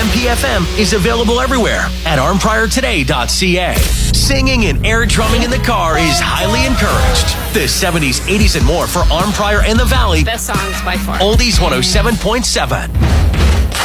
WMPFM is available everywhere at armpriortoday.ca. Singing and air drumming in the car is highly encouraged. The 70s, 80s, and more for Arm Prior and the Valley. Best songs by far. Oldies 107.7.